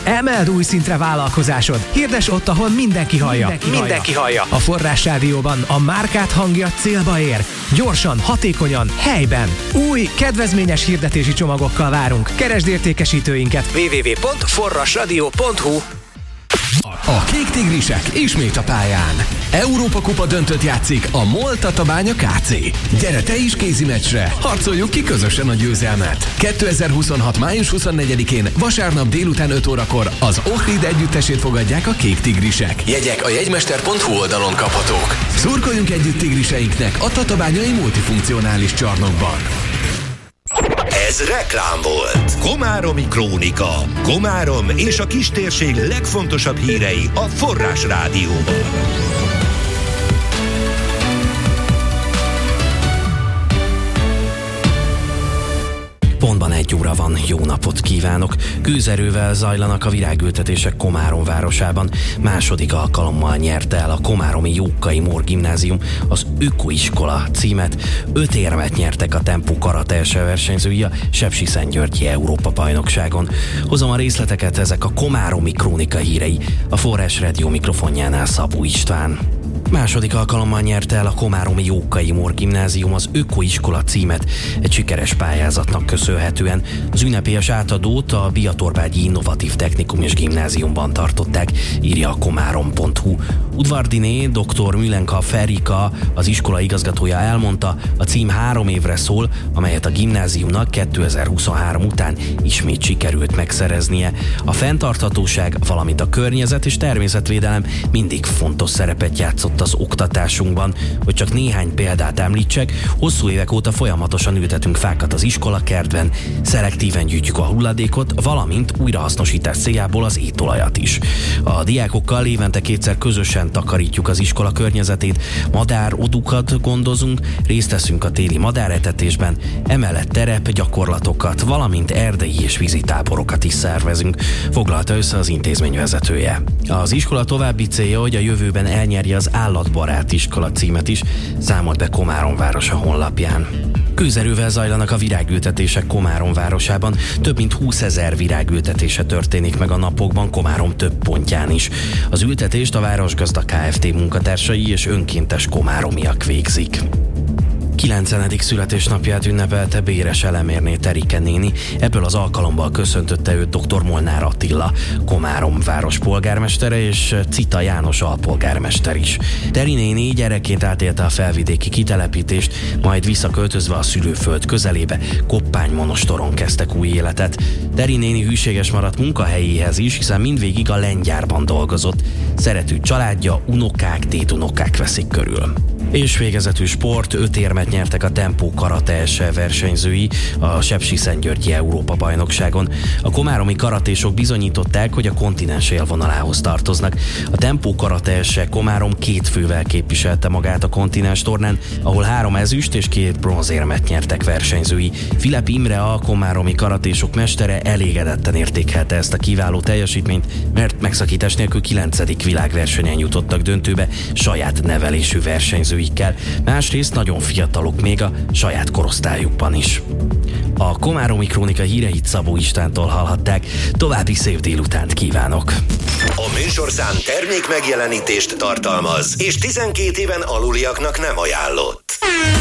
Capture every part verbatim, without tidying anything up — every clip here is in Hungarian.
Emeld új szintre vállalkozásod. Hirdes ott, ahol mindenki hallja. Mindenki, mindenki hallja. A Forrás Rádióban a márkád hangja célba ér. Gyorsan, hatékonyan, helyben. Új, kedvezményes hirdetési csomagokkal várunk. Keresd értékesítőinket double-u double-u double-u pont forrasradio pont hu. A Kék Tigrisek ismét a pályán. Európa Kupa döntőt játszik a MOL Tatabánya ká cé. Gyere te is kézimeccsre, harcoljuk ki közösen a győzelmet. kétezer-huszonhat. május huszonnegyedikén vasárnap délután öt órakor az Ohrid együttesét fogadják a Kék Tigrisek. Jegyek a jegymester pont hu oldalon kaphatók. Szurkoljunk együtt tigriseinknek a tatabányai multifunkcionális csarnokban. Ez reklám volt. Komáromi Krónika. Komárom és a kistérség legfontosabb hírei a Forrás Rádióban. Pontban egy óra van, jó napot kívánok! Gőzerővel zajlanak a virágültetések Komárom városában. Második alkalommal nyerte el a komáromi Jókai Mór Gimnázium az Ökoiskola címet. Öt érmet nyertek a tempó karate első versenyzői a Sepsiszentgyörgyi Európa bajnokságon. Hozom a részleteket, ezek a Komáromi Krónika hírei. A Forrás Rádió mikrofonjánál Szabó István. Második alkalommal nyerte el a komáromi Jókai Mór Gimnázium az Ökoiskola címet. Egy sikeres pályázatnak köszönhetően az ünnepélyes átadót a Biatorbágyi Innovatív Technikum és Gimnáziumban tartották, írja a komárom pont hu. Udvardiné dr. Mülenka Ferika, az iskola igazgatója elmondta, a cím három évre szól, amelyet a gimnáziumnak kétezer-huszonhárom után ismét sikerült megszereznie. A fenntarthatóság, valamint a környezet és természetvédelem mindig fontos szerepet játszott az oktatásunkban. Hogy csak néhány példát említsek, hosszú évek óta folyamatosan ültetünk fákat az iskolakertben, szelektíven gyűjtjük a hulladékot, valamint újrahasznosítás céljából az étolajat is. A diákokkal évente kétszer közösen takarítjuk az iskola környezetét, madárodukat gondozunk, részt veszünk a téli madáretetésben, emellett terep gyakorlatokat, valamint erdei és vízi táborokat is szervezünk, foglalta össze az intézmény vezetője. Az iskola további célja, hogy a jövőben elnyerje az Állatbarát iskola címet is, számolt be Komárom városa honlapján. Gőzerővel zajlanak a virágültetések Komárom városában. Több mint húszezer virágültetése történik meg a napokban Komárom több pontján is. Az ültetést a Városgazda Kft. Munkatársai és önkéntes komáromiak végzik. kilencenedik születésnapját ünnepelte Béres Elemérné Terike néni, ebből az alkalommal köszöntötte őt dr. Molnár Attila, Komárom város polgármestere és Cita János alpolgármester is. Teri néni gyerekként átélte a felvidéki kitelepítést, majd visszaköltözve a szülőföld közelébe Koppány-monostoron kezdtek új életet. Teri néni hűséges maradt munkahelyéhez is, hiszen mindvégig a lengyárban dolgozott. Szerető családja, unokák, tétunokák veszik körül. És végezetű sport, öt érmet nyertek a tempó karate első versenyzői a Sepsiszentgyörgyi Európa bajnokságon. A komáromi karatésok bizonyították, hogy a kontinens élvonalához tartoznak. A tempó karate első Komárom két fővel képviselte magát a kontinens tornán, ahol három ezüst és két bronzérmet nyertek versenyzői. Filip Imre, a komáromi karatésok mestere, elégedetten értékelte ezt a kiváló teljesítményt, mert megszakítás nélkül kilencedik világversenyen jutottak döntőbe saját nevelésű versenyzőikkel. Másrészt nagyon fiatalok még a saját korosztályukban is. A Komáromi Krónika híreit Szabó Istvántól hallhatták. További szép délutánt kívánok! A műsorszám termék megjelenítést tartalmaz, és tizenkét éven aluliaknak nem ajánlott.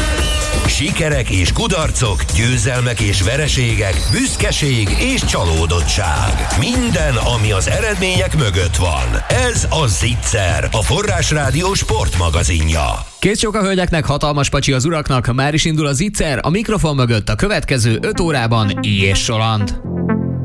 Sikerek és kudarcok, győzelmek és vereségek, büszkeség és csalódottság. Minden, ami az eredmények mögött van. Ez a Zicser, a Forrás Rádió sportmagazinja. Kész sok a hölgyeknek, hatalmas pacsi az uraknak, már is indul a Zicser, a mikrofon mögött a következő öt órában I. és Roland.